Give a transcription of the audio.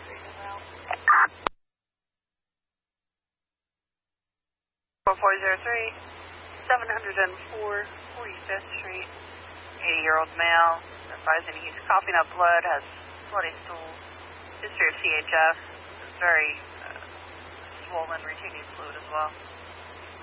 4403, 704 45th Street. 80-year-old male, advising he's coughing up blood, has bloody stool, history of CHF, very swollen retaining fluid as well.